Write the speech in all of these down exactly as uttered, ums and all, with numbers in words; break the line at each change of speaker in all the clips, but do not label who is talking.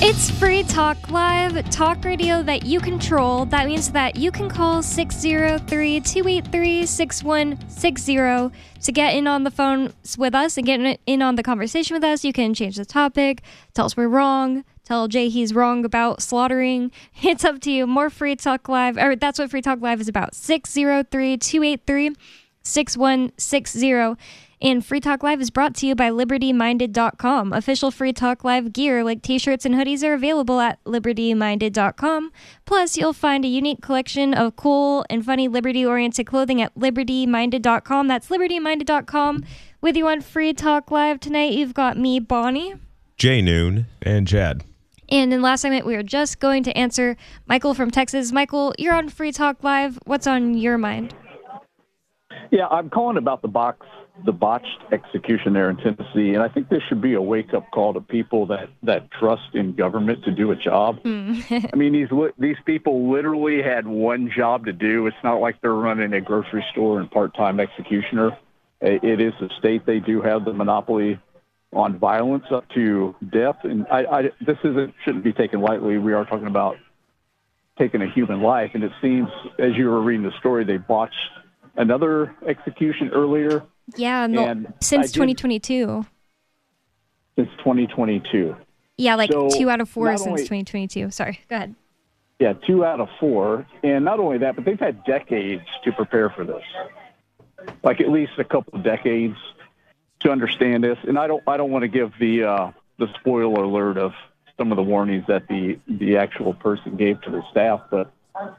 It's Free Talk Live, talk radio that you control. That means that you can call six zero three, two eight three, six one six zero to get in on the phone with us and get in on the conversation with us. You can change the topic, tell us we're wrong, tell Jay he's wrong about slaughtering. It's up to you. More Free Talk Live, or that's what Free Talk Live is about. six zero three, two eight three, six one six zero. And Free Talk Live is brought to you by Liberty Minded dot com. Official Free Talk Live gear like t-shirts and hoodies are available at Liberty Minded dot com. Plus, you'll find a unique collection of cool and funny Liberty-oriented clothing at Liberty Minded dot com. That's Liberty Minded dot com. With you on Free Talk Live tonight, you've got me, Bonnie.
Jay Noon.
And Chad.
And in the last segment, we were just going to answer Michael from Texas. Michael, you're on Free Talk Live. What's on your mind?
Yeah, I'm calling about the box, the botched execution there in Tennessee, and I think this should be a wake-up call to people that, that trust in government to do a job. Mm. I mean, these these people literally had one job to do. It's not like they're running a grocery store and part-time executioner. It is a state. They do have the monopoly on violence up to death, and I, I this isn't shouldn't be taken lightly. We are talking about taking a human life, and it seems, as you were reading the story, they botched another execution earlier.
Yeah, no,
and
since twenty twenty-two.
Since twenty twenty-two.
Yeah, like
so
two out of four since
only,
twenty twenty-two. Sorry, go ahead.
Yeah, two out of four. And not only that, but they've had decades to prepare for this. Like at least a couple of decades to understand this. And I don't I don't want to give the uh, the spoiler alert of some of the warnings that the, the actual person gave to the staff, but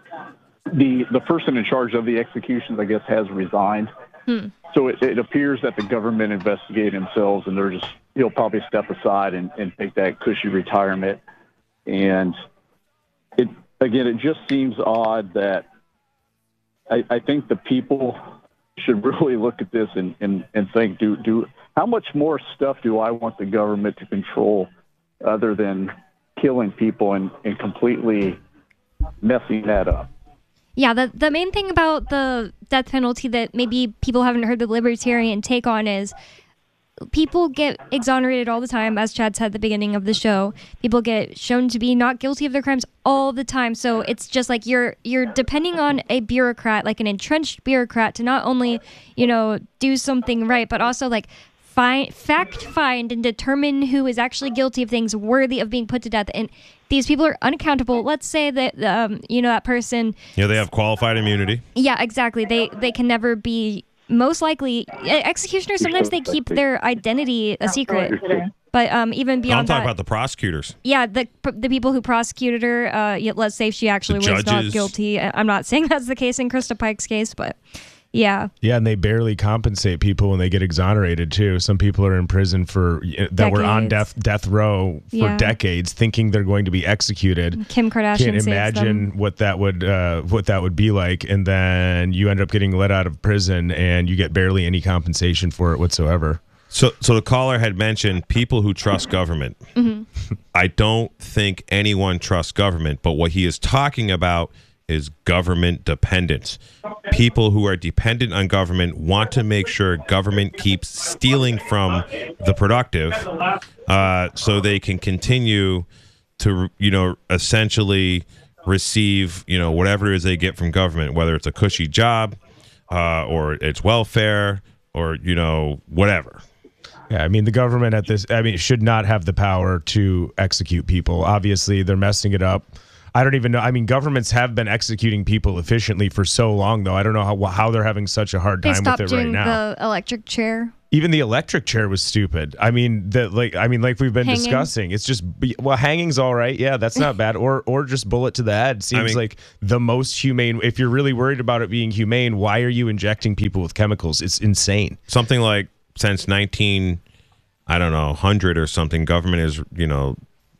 the the person in charge of the executions, I guess, has resigned. Hmm. So it, it appears that the government investigated themselves, and they're just he'll probably step aside and, and take that cushy retirement. And it again, it just seems odd that I, I think the people should really look at this and, and, and think, do do how much more stuff do I want the government to control other than killing people and, and completely messing that up?
Yeah, the the main thing about the death penalty that maybe people haven't heard the libertarian take on is people get exonerated all the time, as Chad said at the beginning of the show. People get shown to be not guilty of their crimes all the time. So it's just like you're you're depending on a bureaucrat, like an entrenched bureaucrat, to not only, you know, do something right, but also like find, fact find and determine who is actually guilty of things worthy of being put to death. And these people are unaccountable. Let's say that, um, you know, that person...
Yeah, they have qualified immunity.
Yeah, exactly. They they can never be... Most likely, executioners, sometimes they keep their identity a secret. But um, even beyond that...
I'm talking about the prosecutors.
Yeah, the the people who prosecuted her, uh, let's say she actually
the
was
judges.
not guilty. I'm not saying that's the case in Krista Pike's case, but... Yeah.
Yeah, and they barely compensate people when they get exonerated too. Some people are in prison for that decades. were on death death row for
yeah.
decades, thinking they're going to be executed.
Kim Kardashian
Can't imagine
them.
what that would uh, what that would be like, and then you end up getting let out of prison, and you get barely any compensation for it whatsoever.
So, so the caller had mentioned people who trust government. Mm-hmm. I don't think anyone trusts government, but what he is talking about is government dependence. People who are dependent on government want to make sure government keeps stealing from the productive uh, so they can continue to, you know, essentially receive, you know, whatever it is they get from government, whether it's a cushy job uh, or it's welfare or, you know, whatever.
Yeah, I mean, the government at this, I mean, should not have the power to execute people. Obviously, they're messing it up. I don't even know. I mean, governments have been executing people efficiently for so long, though. I don't know how how they're having such a hard time with it right now.
They stopped doing the electric chair.
Even the electric chair was stupid. I mean, the like. I mean, like we've been Hanging. discussing, it's just well, hanging's all right. Yeah, that's not bad. Or or just bullet to the head seems I mean, like the most humane. If you're really worried about it being humane, why are you injecting people with chemicals? It's insane.
Something like since nineteen, I don't know, hundred or something. Government is you know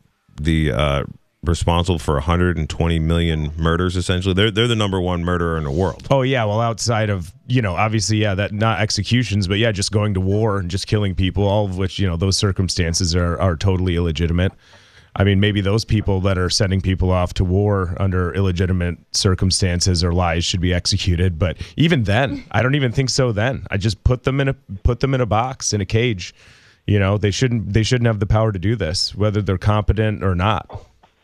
the. Uh, responsible for one hundred twenty million murders, essentially. They're they're the number one murderer in the world.
Oh, yeah. Well, outside of, you know, obviously, yeah, that not executions, but yeah, just going to war and just killing people, all of which, you know, those circumstances are, are totally illegitimate. I mean, maybe those people that are sending people off to war under illegitimate circumstances or lies should be executed. But even then, I don't even think so then. I just put them in a put them in a box, in a cage. You know, they shouldn't they shouldn't have the power to do this, whether they're competent or not.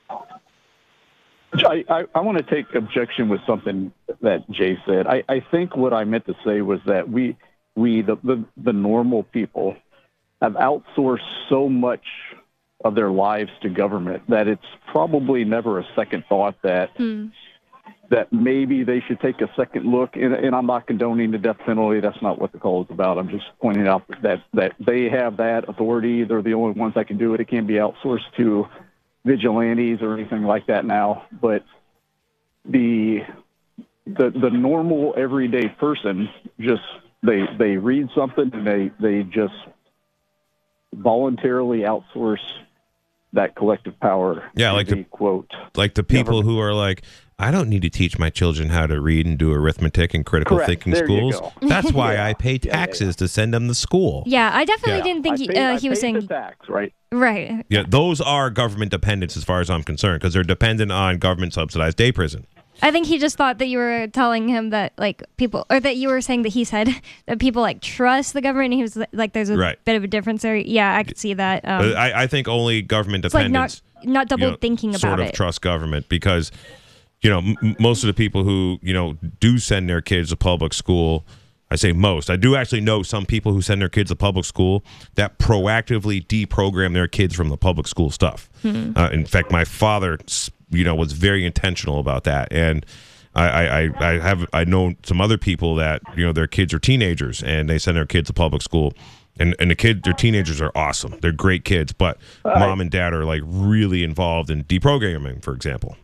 I, I, I want to take objection with something that Jay said. I, I think what I meant to say was that we we the, the the normal people have outsourced so much of their lives to government that it's probably never a second thought that mm. that maybe they should take a second look. And, and I'm not condoning the death penalty. That's not what the call is about. I'm just pointing out that that they have that authority. They're the only ones that can do it. It can't be outsourced to vigilantes or anything like that now. But the the the normal everyday person just they they read something and they they just voluntarily outsource that collective power.
Yeah, like the, the quote, like the people government. Who are like, I don't need to teach my children how to read and do arithmetic and critical
Correct.
thinking
there
schools. That's why yeah. I pay taxes yeah, yeah, yeah. to send them to school.
Yeah, I definitely yeah. didn't think he,
paid,
uh, he was saying
the tax, right?
Right.
Yeah, those are government dependents as far as I'm concerned, because they're dependent on government subsidized day prison.
I think he just thought that you were telling him that, like, people, or that you were saying that he said that people, like, trust the government, and he was like, there's a right. bit of a difference there. Yeah, I could see that. Um,
I, I think only government dependents,
like not, not double you know, thinking about
sort of
it.
trust government, because, you know, m- most of the people who, you know, do send their kids to public school, I say most, I do actually know some people who send their kids to public school that proactively deprogram their kids from the public school stuff. Mm-hmm. Uh, in fact, my father you know, was very intentional about that. And I, I, I have I know some other people that, you know, their kids are teenagers and they send their kids to public school. And and the kids, their teenagers are awesome. They're great kids, but right. mom and dad are like really involved in deprogramming, for example.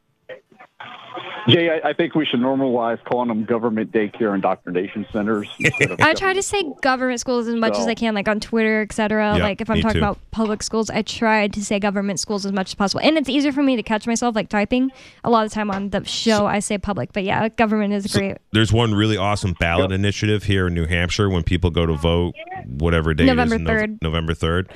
Jay, I, I think we should normalize calling them government daycare indoctrination centers.
I try to say government schools as much so. as I can, like on Twitter, et cetera.
Yep,
like if I'm talking
too.
about public schools, I try to say government schools as much as possible. And it's easier for me to catch myself, like typing. A lot of the time on the show, so, I say public. But yeah, government is
so
great.
There's one really awesome ballot yep. initiative here in New Hampshire when people go to vote, whatever day
November
it is,
third.
No, November third.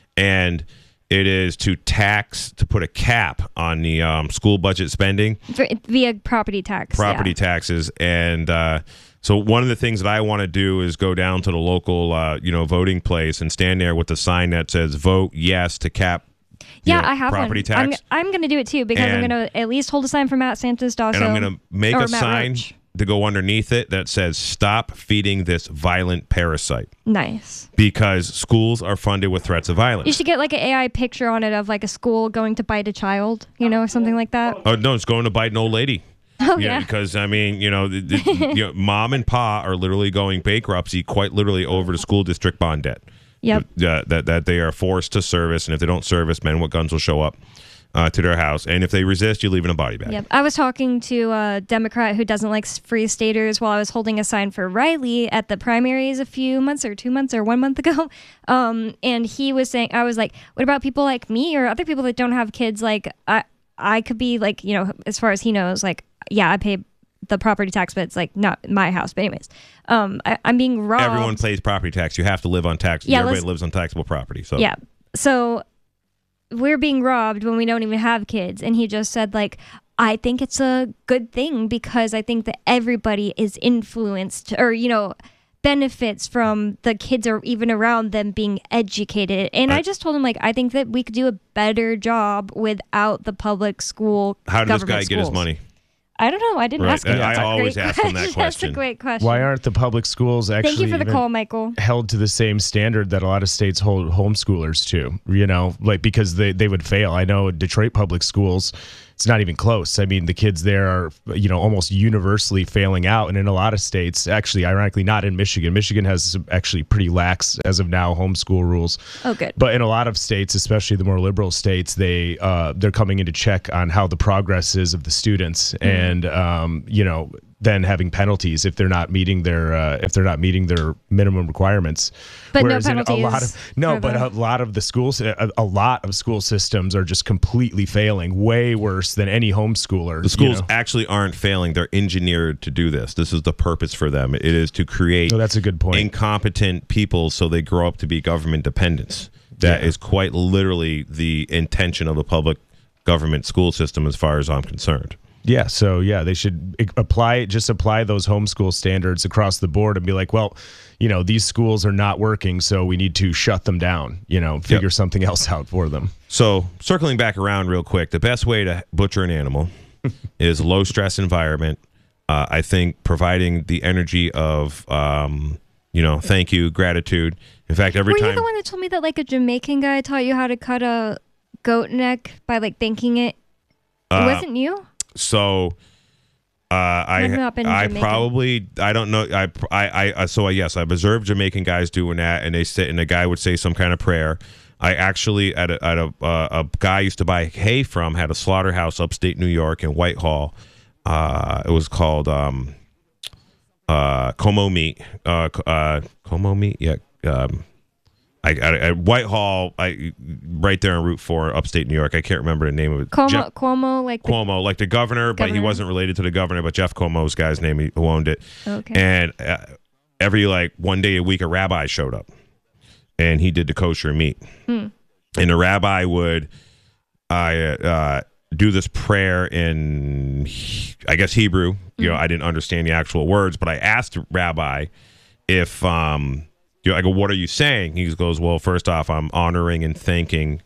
And it is to tax, to put a cap on the um, school budget spending.
For, via property tax.
Property
yeah. taxes.
And uh, so one of the things that I want to do is go down to the local, uh, you know, voting place and stand there with the sign that says, vote yes to cap
Yeah,
know,
I have
property
one.
tax.
I'm, I'm going to do it too, because
and,
I'm going to at least hold a sign for Matt Santos Dasso.
And I'm going to make a
Matt
sign
Roach.
to go underneath it that says, stop feeding this violent parasite.
Nice.
Because schools are funded with threats of violence.
You should get like an A I picture on it of like a school going to bite a child, you know, or something like that.
Oh, no, it's going to bite an old lady.
Oh,
yeah.
yeah.
Because, I mean, you know, the, the, you know, mom and pa are literally going bankruptcy quite literally over the school district bond debt.
Yep.
Uh, that, that they are forced to service, and if they don't service, men with guns will show up uh, to their house. And if they resist, you leave in a body bag.
Yep. I was talking to a Democrat who doesn't like free staters while I was holding a sign for Riley at the primaries a few months or two months or one month ago. Um, and he was saying, I was like, what about people like me or other people that don't have kids? Like, I, I could be like, you know, as far as he knows, like, yeah, I pay the property tax, but it's like not my house. But anyways, um, I, I'm being robbed.
Everyone pays property tax. You have to live on tax.
Yeah,
Everybody lives on taxable property. So
yeah. So we're being robbed when we don't even have kids. And he just said, like, I think it's a good thing because I think that everybody is influenced or, you know, benefits from the kids or even around them being educated. And I, I just told him, like, I think that we could do a better job without the public school.
How did this guy
schools.
get his money?
I don't know. I didn't
right.
ask him.
I, I always
great
ask him that question.
That's a great question.
Why aren't the public schools actually
Thank you for the call, Michael.
held to the same standard that a lot of states hold homeschoolers to? You know, like because they, they would fail. I know Detroit public schools, it's not even close. I mean, the kids there are, you know, almost universally failing out. And in a lot of states, actually, ironically, not in Michigan. Michigan has actually pretty lax, as of now, homeschool rules.
Oh, good.
But in a lot of states, especially the more liberal states, they, uh, they're coming in to check on how the progress is of the students. Mm-hmm. And, um, you know, then having penalties if they're not meeting their uh, if they're not meeting their minimum requirements.
But
Whereas
no penalties.
In a lot of, no, but
the...
a lot of the schools, a, a lot of school systems are just completely failing, way worse than any homeschooler.
The schools
you know?
actually aren't failing; they're engineered to do this. This is the purpose for them. It is to create.
Oh, that's a good point.
Incompetent people, so they grow up to be government dependents. That yeah. is quite literally the intention of the public government school system, as far as I'm concerned.
Yeah, so yeah, they should apply just apply those homeschool standards across the board and be like, well, you know, these schools are not working, so we need to shut them down, you know, figure yep. something else out for them.
So circling back around real quick, the best way to butcher an animal is low stress environment. Uh, I think providing the energy of, um, you know, thank you, gratitude. In fact, every
Were
time.
Were you the one that told me that like a Jamaican guy taught you how to cut a goat neck by like thanking it?
Uh,
it wasn't you?
So, uh, I
not been
I
Jamaican.
probably I don't know I I I so yes I've observed Jamaican guys doing that, and they sit and the guy would say some kind of prayer. I actually at a at a uh, a guy I used to buy hay from had a slaughterhouse upstate New York in Whitehall. Uh, it was called um, uh, Como Meat. Uh, uh, Como Meat, yeah. Um, I, I, at Whitehall, I right there on Route Four, upstate New York. I can't remember the name of it.
Cuomo,
Jeff,
Cuomo, like the,
Cuomo, like the governor, but
governor?
he wasn't related to the governor. But Jeff Cuomo's guy's name who owned it.
Okay.
And uh, every like one day a week, a rabbi showed up, and he did the kosher meat.
Hmm.
And the rabbi would, I uh, do this prayer in, I guess Hebrew. You know, I didn't understand the actual words, but I asked the rabbi if. Um, You know, I go, what are you saying? He goes, well, first off, I'm honoring and thanking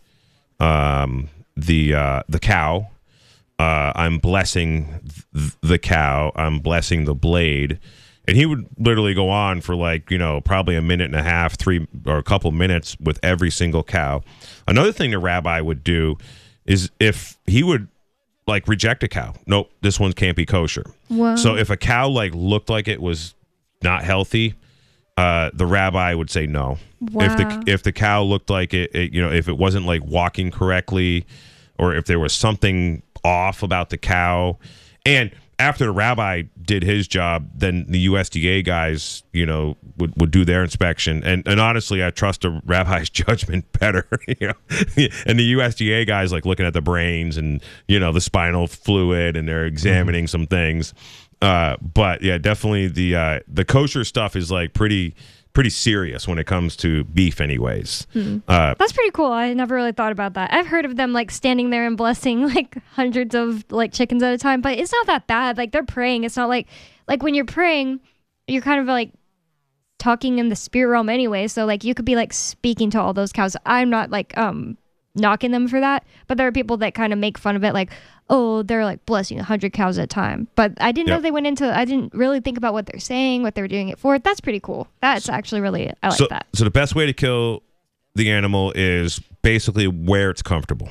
um, the uh, the cow. Uh, I'm blessing th- the cow. I'm blessing the blade. And he would literally go on for like, you know, probably a minute and a half, three or a couple minutes with every single cow. Another thing the rabbi would do is if he would like reject a cow. Nope, this one can't be kosher.
Wow.
So if a cow like looked like it was not healthy, Uh, the rabbi would say no.
Wow.
If the if the cow looked like it, it, you know, if it wasn't like walking correctly, or if there was something off about the cow, and after the rabbi did his job, then the U S D A guys, you know, would, would do their inspection. And and honestly, I trust the rabbi's judgment better. You know, and the U S D A guys like looking at the brains and you know the spinal fluid, and they're examining mm-hmm. some things. Uh, but yeah, definitely the uh, the kosher stuff is like pretty pretty serious when it comes to beef, anyways.
Hmm.
Uh,
That's pretty cool. I never really thought about that. I've heard of them like standing there and blessing like hundreds of like chickens at a time, but it's not that bad. Like they're praying. It's not like like when you're praying, you're kind of like talking in the spirit realm anyway. So like you could be like speaking to all those cows. I'm not like um knocking them for that, but there are people that kind of make fun of it, like, oh, they're like blessing a hundred cows at a time. But I didn't
yep.
know they went into. I didn't really think about what they're saying, what they're doing it for. That's pretty cool. That's actually really I like
so,
that.
So the best way to kill the animal is basically where it's comfortable,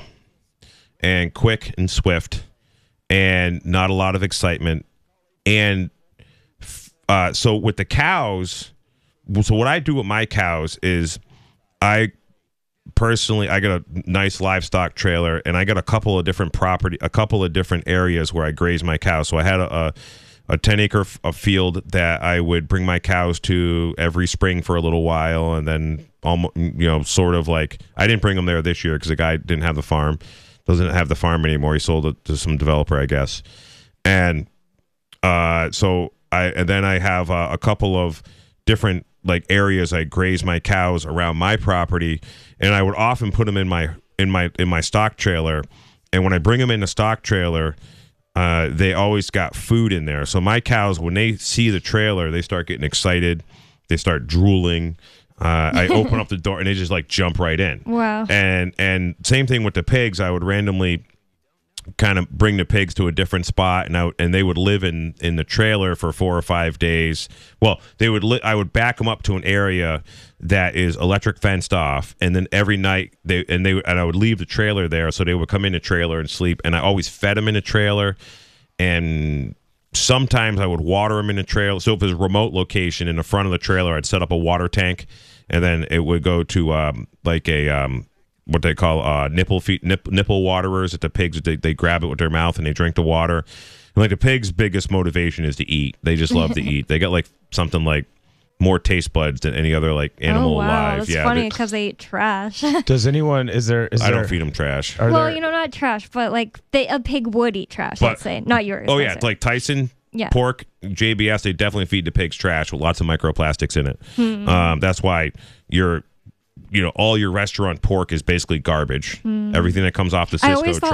and quick and swift, and not a lot of excitement. And uh, so with the cows, so what I do with my cows is I. Personally, I got a nice livestock trailer, and I got a couple of different property, a couple of different areas where I graze my cows. So I had a a ten acre f- a field that I would bring my cows to every spring for a little while, and then almost, you know, sort of like I didn't bring them there this year because the guy didn't have the farm, doesn't have the farm anymore. He sold it to some developer, I guess, and uh, so I and then I have uh, a couple of different like areas I graze my cows around my property, and I would often put them in my in my in my stock trailer. And when I bring them in the stock trailer, uh, they always got food in there. So my cows, when they see the trailer, they start getting excited. They start drooling. Uh, I open up the door and they just like jump right in.
Wow.
And and same thing with the pigs. I would randomly kind of bring the pigs to a different spot, and I, and they would live in, in the trailer for four or five days. Well, they would li- I would back them up to an area that is electric fenced off, and then every night they and they and I would leave the trailer there, so they would come in the trailer and sleep. And I always fed them in the trailer, and sometimes I would water them in the trailer. So if it was a remote location in the front of the trailer, I'd set up a water tank, and then it would go to um, like a um, what they call uh, nipple feet, nip, nipple waterers. That the pigs they, they grab it with their mouth and they drink the water. And like the pigs' biggest motivation is to eat. They just love to eat. They got like something like more taste buds than any other like animal
oh, wow.
alive.
That's
yeah,
funny because they eat trash.
Does anyone is there? Is
I
there,
don't feed them trash.
Are
well,
there,
you know, not trash, but like they, a pig would eat trash.
But-
let's say, not yours.
Oh
let's
yeah,
say.
like Tyson.
Yeah.
Pork, J B S, they definitely feed the pigs trash with lots of microplastics in it.
Hmm.
Um, that's why your, you know, all your restaurant pork is basically garbage. Everything that comes off the Cisco
I always thought
truck.
like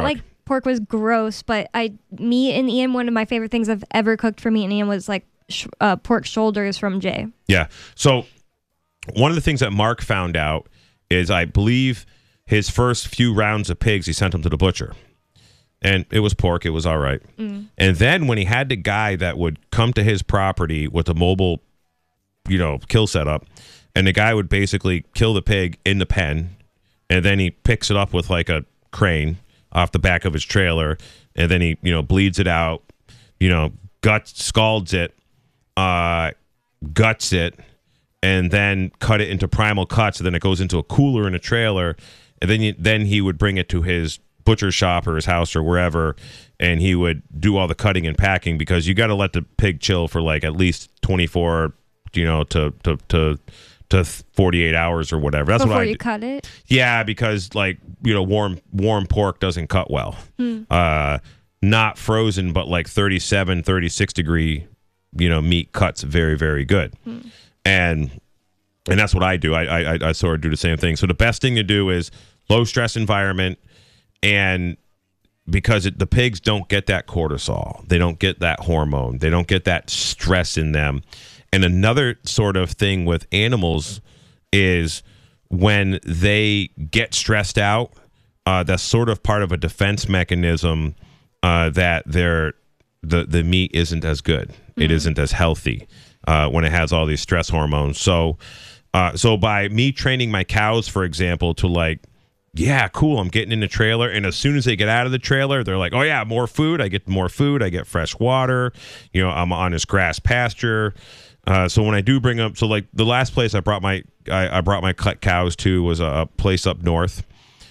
pork was gross, but I, me and Ian, one of my favorite things I've ever cooked for me and Ian was like sh- uh, pork shoulders from Jay.
Yeah. So one of the things that Mark found out is, I believe, his first few rounds of pigs, he sent them to the butcher. And it was pork. It was all right. Mm. And then when he had the guy that would come to his property with a mobile, you know, kill setup, and the guy would basically kill the pig in the pen, and then he picks it up with like a crane off the back of his trailer, and then he, you know, bleeds it out, you know, guts, scalds it, uh, guts it, and then cut it into primal cuts, and then it goes into a cooler in a trailer, and then you, then he would bring it to his butcher shop or his house or wherever, and he would do all the cutting and packing, because you got to let the pig chill for like at least twenty-four, you know, to to to to forty-eight hours or whatever. That's
Before
what I
you
d-
cut it?
Yeah, because like, you know, warm warm pork doesn't cut well. Hmm. Uh, not frozen, but like thirty-seven, thirty-six degree, you know, meat cuts very, very good. Hmm. And and that's what I do. I, I I sort of do the same thing. So the best thing to do is low stress environment, and because it, the pigs don't get that cortisol, they don't get that hormone, they don't get that stress in them. And another sort of thing with animals is when they get stressed out, uh, that's sort of part of a defense mechanism, uh, that they're, the, the meat isn't as good. Mm-hmm. It isn't as healthy uh, when it has all these stress hormones. So, uh, so by me training my cows, for example, to like, yeah, cool, I'm getting in the trailer, and as soon as they get out of the trailer, they're like, oh yeah, more food. I get more food. I get fresh water. You know, I'm on this grass pasture. Uh, so when I do bring up, so like the last place I brought my I, I brought my cows to was a, a place up north,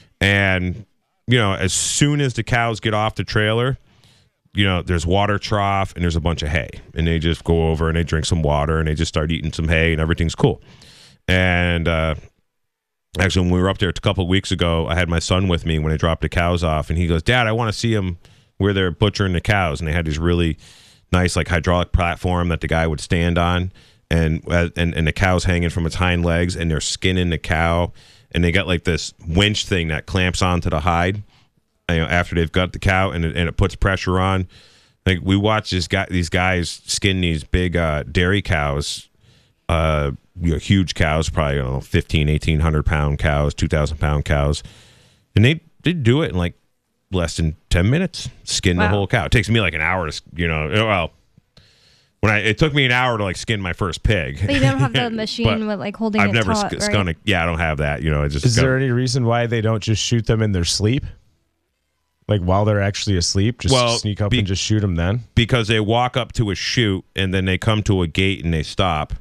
and you know, as soon as the cows get off the trailer, you know, there's water trough and there's a bunch of hay, and they just go over and they drink some water and they just start eating some hay and everything's cool. And uh, actually, when we were up there a couple of weeks ago, I had my son with me when I dropped the cows off, and he goes, "Dad, I want to see them where they're butchering the cows," and they had these really nice like hydraulic platform that the guy would stand on, and uh, and and the cow's hanging from its hind legs, and they're skinning the cow, and they got like this winch thing that clamps onto the hide, you know, after they've got the cow, and it, and it puts pressure on. Like we watch this guy, these guys skin these big uh, dairy cows, uh, you know, huge cows, probably I don't know, fifteen, eighteen hundred pound cows, two thousand pound cows, and they they do it in like less than ten minutes, skin wow. the whole cow. It takes me like an hour to, you know, well, when I, it took me an hour to like skin my first pig.
But you don't have the machine with like holding
I've
it
never
taut,
sk-
right?
skun a, yeah, I don't have that, you know, it just.
Is
got,
there any reason why they don't just shoot them in their sleep? Like while they're actually asleep, just
well,
sneak up
be,
and just shoot them then?
Because they walk up to a chute and then they come to a gate and they stop,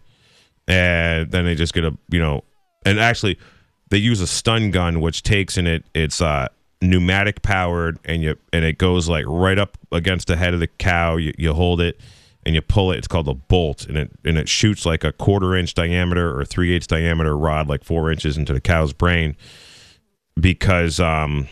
and then they just get a, you know, and actually they use a stun gun, which takes in it, it's uh, pneumatic powered, and you and it goes like right up against the head of the cow. You, you hold it and you pull it. It's called a bolt, and it and it shoots like a quarter inch diameter or three eighths diameter rod, like four inches into the cow's brain, because um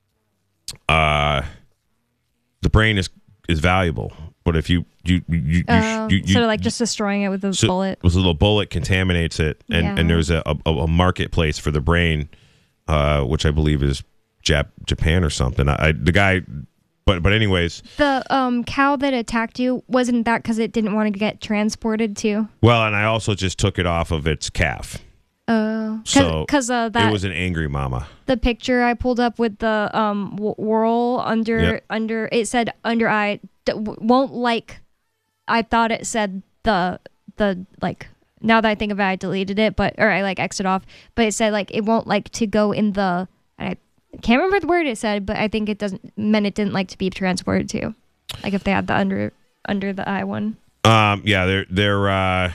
uh the brain is is valuable. But if you you you you,
uh,
you, you
sort of like just destroying it with a
so,
bullet,
with a little bullet contaminates it, and
yeah.
and there's a, a a marketplace for the brain, uh, which I believe is Jap- Japan or something. I, I the guy, but but anyways,
the um cow that attacked you, wasn't that because it didn't want to get transported too?
Well, and I also just took it off of its calf.
Oh,
so
because uh, that
it was an angry mama.
The picture I pulled up with the um w- whirl under
yep.
under it said under eye d- won't like. I thought it said the the like. Now that I think about it, I deleted it, but or I like exited off. But it said like it won't like to go in the. I can't remember the word it said, but I think it doesn't meant it didn't like to be transported to, like if they had the under under the eye one.
Um. Yeah. They're they're. Uh,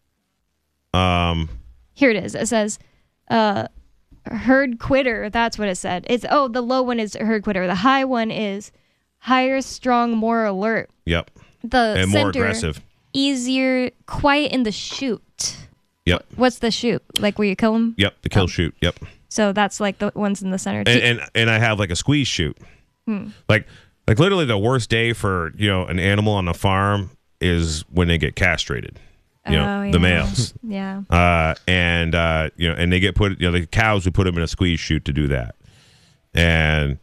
um.
Here it is. It says, uh, herd quitter. That's what it said. It's oh, the low one is herd quitter. The high one is higher, strong, more alert.
Yep.
The
and
center,
more aggressive.
Easier, quiet in the shoot.
Yep.
What's the shoot? Like where you kill them?
Yep. The kill
oh.
shoot. Yep.
So that's like the ones in the center.
And and, and I have like a squeeze shoot. Hmm. Like like literally the worst day for, you know, an animal on the farm is when they get castrated. You know,
oh, yeah.
the males.
yeah.
Uh, and, uh, you know, and they get put, you know, the cows, we put them in a squeeze chute to do that. And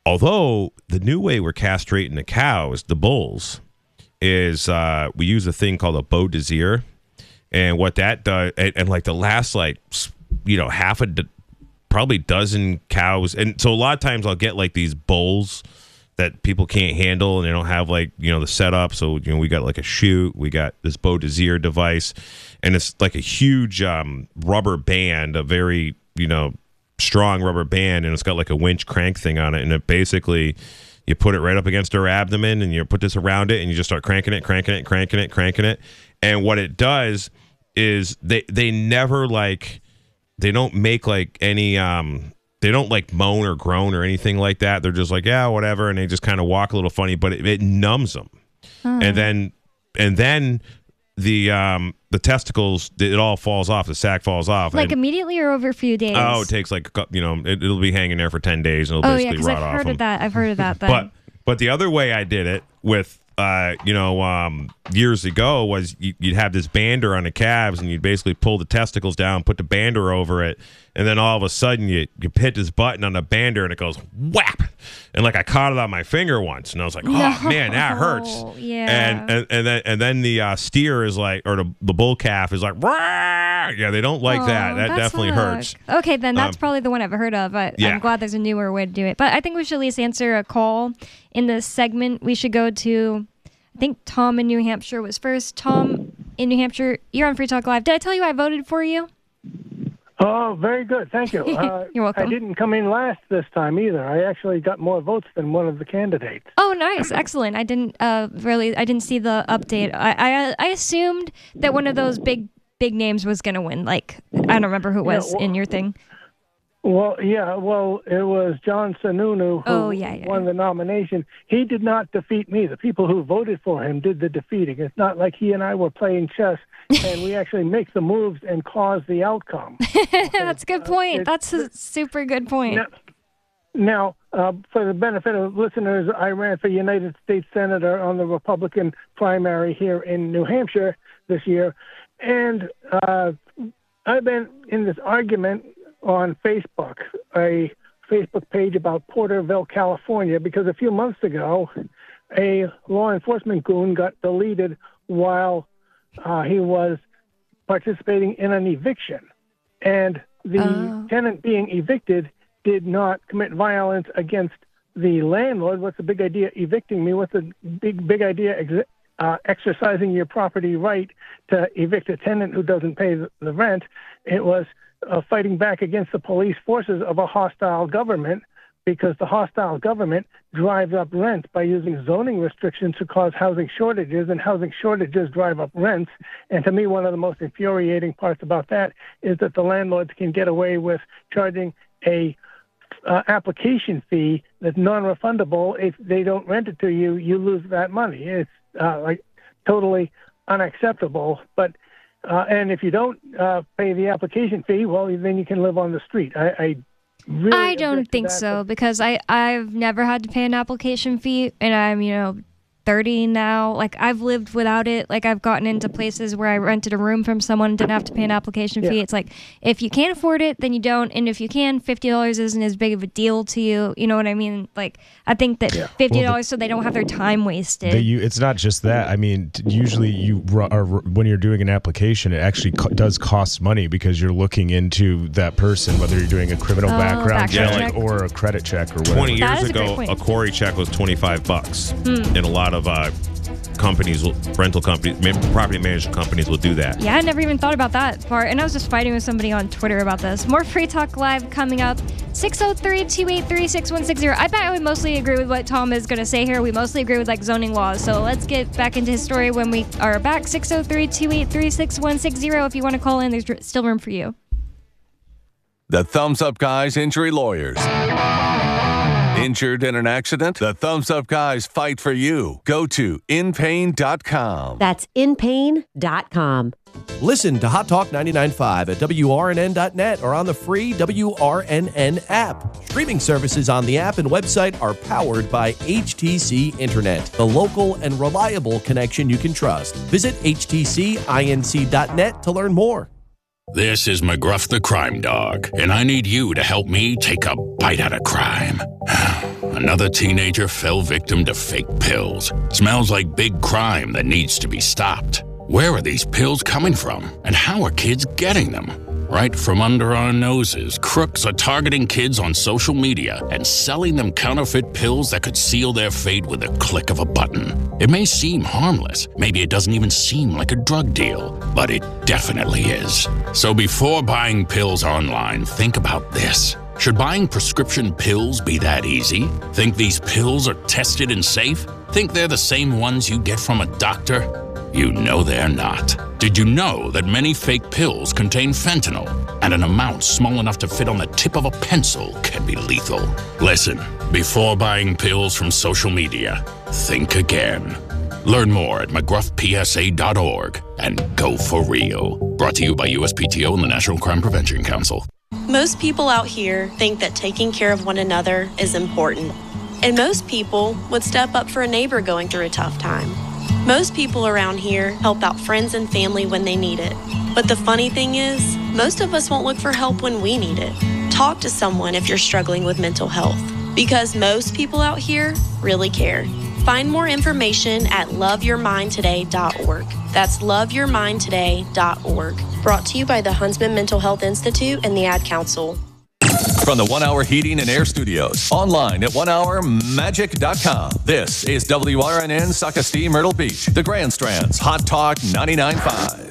although the new way we're castrating the cows, the bulls, is uh, we use a thing called a Beau Desir. And what that does, and, and like the last, like, you know, half a, do- probably dozen cows. And so a lot of times I'll get like these bulls that people can't handle and they don't have like, you know, the setup. So, you know, we got like a chute, we got this Beau Desir device, and it's like a huge um, rubber band, a very, you know, strong rubber band. And it's got like a winch crank thing on it. And it basically, you put it right up against her abdomen and you put this around it and you just start cranking it, cranking it, cranking it, cranking it. And what it does is they they never like they don't make like any um they don't like moan or groan or anything like that. They're just like, yeah, whatever, and they just kind of walk a little funny, but it, it numbs them. Hmm. And then and then the um the testicles, it all falls off, the sack falls off.
Like
and,
immediately or over a few days?
Oh, it takes like a couple, you know, it, it'll be hanging there for ten days and it'll
oh, yeah,
basically rot
I've
off.
Heard
them.
of that. I've heard of that. Then.
But but the other way I did it with Uh, you know, um, years ago was you, you'd have this bander on the calves and you'd basically pull the testicles down, put the bander over it, and then all of a sudden you, you hit this button on the bander and it goes whap. And like I caught it on my finger once and I was like, oh
no.
man, that hurts.
Yeah.
And and, and then and then the uh, steer is like, or the, the bull calf is like, Rah! Yeah, they don't like
oh,
that. That definitely
suck.
hurts.
Okay, then that's
Um,
probably the one I've heard of. I,
yeah.
I'm glad there's a newer way to do it. But I think we should at least answer a call in this segment. We should go to, I think Tom in New Hampshire was first. Tom in New Hampshire, you're on Free Talk Live. Did I tell you I voted for you?
Oh, very good. Thank you. Uh,
You're welcome.
I didn't come in last this time either. I actually got more votes than one of the candidates.
Oh, nice. Excellent. I didn't uh, really, I didn't see the update. I, I, I assumed that one of those big, big names was going to win. Like, I don't remember who it was
Yeah, well,
in your thing.
Well, yeah, well, it was John Sununu who
Oh, yeah, yeah.
won the nomination. He did not defeat me. The people who voted for him did the defeating. It's not like he and I were playing chess, and we actually make the moves and cause the outcome.
That's a good point.
Uh,
That's a super good point.
Now, now uh, for the benefit of listeners, I ran for United States Senator on the Republican primary here in New Hampshire this year, and uh, I've been in this argument on Facebook, a Facebook page about Porterville, California, because a few months ago, a law enforcement goon got deleted while uh, he was participating in an eviction. And the
Oh.
tenant being evicted did not commit violence against the landlord. What's the big idea evicting me? What's the big, big idea ex- uh, exercising your property right to evict a tenant who doesn't pay the, the rent? It was Uh, fighting back against the police forces of a hostile government, because the hostile government drives up rents by using zoning restrictions to cause housing shortages, and housing shortages drive up rents. And to me, one of the most infuriating parts about that is that the landlords can get away with charging a uh, application fee that's non-refundable. If they don't rent it to you, you lose that money. It's uh, like totally unacceptable. But Uh, and if you don't uh, pay the application fee, well, then you can live on the street. I, I really
I don't
object to
think
that,
so,
but-
because I, I've never had to pay an application fee, and I'm, you know, thirty now. Like, I've lived without it. Like, I've gotten into places where I rented a room from someone and didn't have to pay an application fee.
Yeah.
It's like, if you can't afford it, then you don't. And if you can, fifty dollars isn't as big of a deal to you. You know what I mean? Like, I think that fifty dollars
Well, the-
so they don't have their time wasted.
That you, it's not just that. I mean, t- usually you ru- are, when you're doing an application, it actually co- does cost money because you're looking into that person, whether you're doing a criminal
Oh,
background
background
check
check.
or a credit check or whatever.
twenty
That
years
is a great
ago,
point.
a Corey check was twenty-five bucks.
Hmm.
And a lot of uh, companies, will- rental companies, ma- property management companies will do that.
Yeah, I never even thought about that part. And I was just fighting with somebody on Twitter about this. More Free Talk Live coming up. six oh three, two eight three, six one six zero. I bet I would mostly agree with what Tom is going to say here. We mostly agree with like zoning laws. So let's get back into his story when we are back. six oh three, two eight three, six one six zero. If you want to call in, there's r- still room for you.
The Thumbs Up Guys Injury Lawyers. Injured in an accident? The Thumbs Up Guys fight for you. Go to in pain dot com.
That's in pain dot com.
Listen to Hot Talk ninety-nine point five at W R N N dot net or on the free W R N N app. Streaming services on the app and website are powered by H T C Internet, the local and reliable connection you can trust. Visit H T C inc dot net to learn more.
This is McGruff the Crime Dog, and I need you to help me take a bite out of crime. Another teenager fell victim to fake pills. Smells like big crime that needs to be stopped. Where are these pills coming from? And how are kids getting them? Right from under our noses, crooks are targeting kids on social media and selling them counterfeit pills that could seal their fate with a click of a button. It may seem harmless. Maybe it doesn't even seem like a drug deal, but it definitely is. So before buying pills online, think about this. Should buying prescription pills be that easy? Think these pills are tested and safe? Think they're the same ones you get from a doctor? You know they're not. Did you know that many fake pills contain fentanyl, and an amount small enough to fit on the tip of a pencil can be lethal? Listen, before buying pills from social media, think again. Learn more at mcgruff p s a dot org and go for real. Brought to you by U S P T O and the National Crime Prevention Council.
Most people out here think that taking care of one another is important. And most people would step up for a neighbor going through a tough time. Most people around here help out friends and family when they need it. But the funny thing is, most of us won't look for help when we need it. Talk to someone if you're struggling with mental health, because most people out here really care. Find more information at love your mind today dot org. That's love your mind today dot org. Brought to you by the Huntsman Mental Health Institute and the Ad Council.
From the One Hour Heating and Air Studios, online at one hour magic dot com. This is W R N N Saukestie, Myrtle Beach, the Grand Strands Hot Talk ninety-nine point five.